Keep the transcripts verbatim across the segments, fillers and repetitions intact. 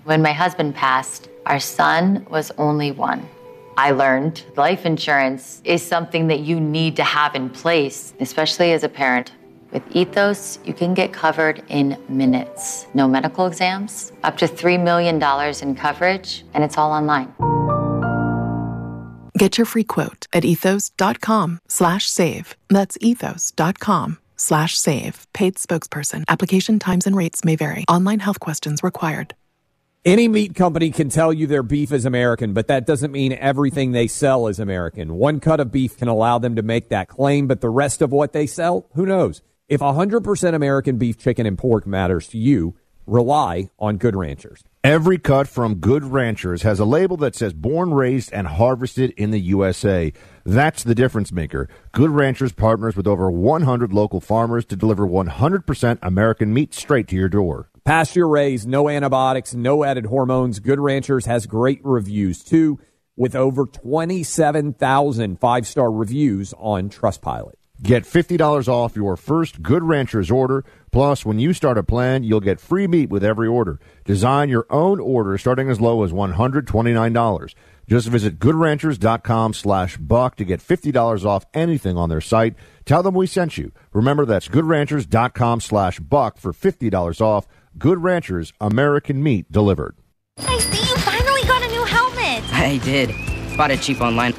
When my husband passed, our son was only one. I learned life insurance is something that you need to have in place, especially as a parent. With Ethos, you can get covered in minutes. No medical exams, up to three million dollars in coverage, and it's all online. Get your free quote at ethos.com slash save. That's ethos.com slash save. Paid spokesperson. Application times and rates may vary. Online health questions required. Any meat company can tell you their beef is American, but that doesn't mean everything they sell is American. One cut of beef can allow them to make that claim, but the rest of what they sell, who knows? If one hundred percent American beef, chicken, and pork matters to you, rely on Good Ranchers. Every cut from Good Ranchers has a label that says born, raised, and harvested in the U S A. That's the difference maker. Good Ranchers partners with over one hundred local farmers to deliver one hundred percent American meat straight to your door. Pasture raised, no antibiotics, no added hormones. Good Ranchers has great reviews, too, with over twenty-seven thousand five-star reviews on Trustpilot. Get fifty dollars off your first Good Ranchers order. Plus, when you start a plan, you'll get free meat with every order. Design your own order starting as low as one hundred twenty-nine dollars. Just visit goodranchers.com slash buck to get fifty dollars off anything on their site. Tell them we sent you. Remember, that's goodranchers.com slash buck for fifty dollars off. Good Ranchers, American meat delivered. I see you finally got a new helmet. I did. Bought it cheap online.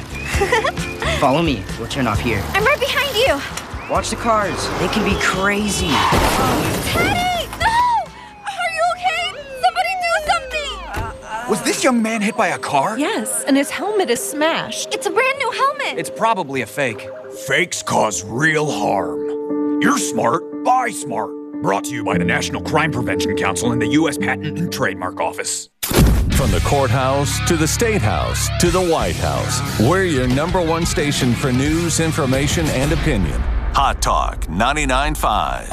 Follow me. We'll turn off here. I'm right behind you. Watch the cars. They can be crazy. Teddy! No! Are you okay? Somebody do something! Was this young man hit by a car? Yes, and his helmet is smashed. It's a brand new helmet. It's probably a fake. Fakes cause real harm. You're smart. Buy smart. Brought to you by the National Crime Prevention Council and the U S Patent and Trademark Office. From the courthouse to the State House to the White House, we're your number one station for news, information, and opinion. Hot Talk ninety-nine point five.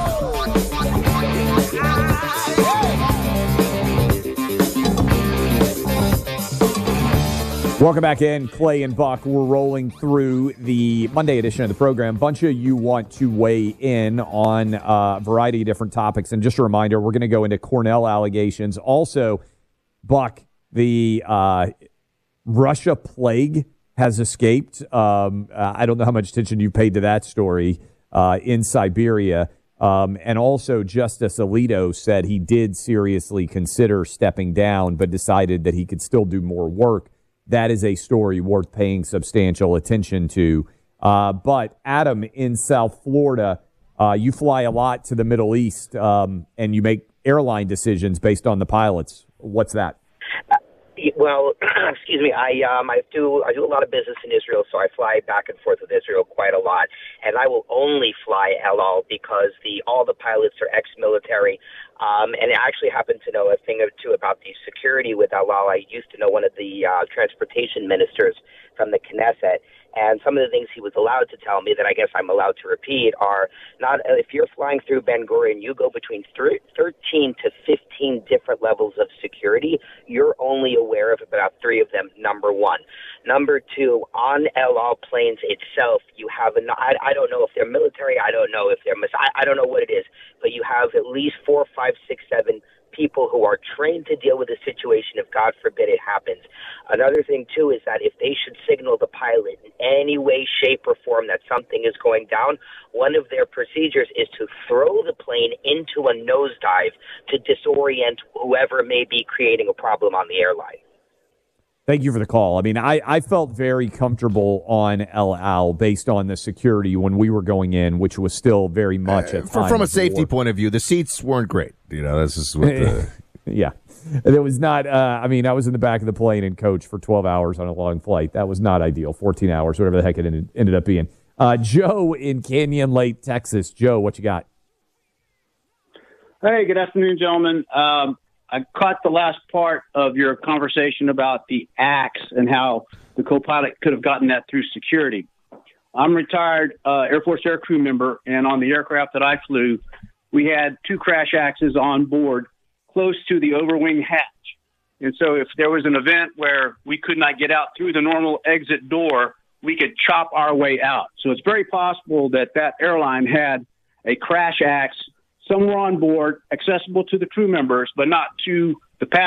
Welcome back in. Clay and Buck, we're rolling through the Monday edition of the program. A bunch of you want to weigh in on a variety of different topics. And just a reminder, we're going to go into Cornell allegations. Also, Buck, the uh, Russia plague has escaped. Um, I don't know how much attention you paid to that story uh, in Siberia. Um, and also, Justice Alito said he did seriously consider stepping down, but decided that he could still do more work. That is a story worth paying substantial attention to. Uh, but, Adam, in South Florida, uh, you fly a lot to the Middle East, um, and you make airline decisions based on the pilots. What's that? Well, excuse me. I um I do I do a lot of business in Israel, so I fly back and forth with Israel quite a lot. And I will only fly El Al because the all the pilots are ex-military. Um, and I actually happen to know a thing or two about the security with El Al. I used to know one of the uh, transportation ministers from the Knesset. And some of the things he was allowed to tell me that I guess I'm allowed to repeat are not if you're flying through Ben Gurion, you go between thirteen to fifteen different levels of security. You're only aware of about three of them, number one. Number two, on El Al planes itself, you have a, I, I don't know if they're military, I don't know if they're, I, I don't know what it is, but you have at least four, five, six, seven people who are trained to deal with a situation if, God forbid, it happens. Another thing, too, is that if they should signal the pilot in any way, shape, or form that something is going down, one of their procedures is to throw the plane into a nosedive to disorient whoever may be creating a problem on the airline. Thank you for the call. I mean, I, I felt very comfortable on El Al based on the security when we were going in, which was still very much at uh, From a safety war. point of view, the seats weren't great. You know, this is what the... yeah. It was not, uh, I mean, I was in the back of the plane and coach for twelve hours on a long flight. That was not ideal. fourteen hours, whatever the heck it ended, ended up being. Uh, Joe in Canyon Lake, Texas. Joe, what you got? Hey, good afternoon, gentlemen. Um, I caught the last part of your conversation about the axe and how the co-pilot could have gotten that through security. I'm a retired uh, Air Force aircrew member, and on the aircraft that I flew, we had two crash axes on board close to the overwing hatch. And so if there was an event where we could not get out through the normal exit door, we could chop our way out. So it's very possible that that airline had a crash axe somewhere on board, accessible to the crew members, but not to the passengers.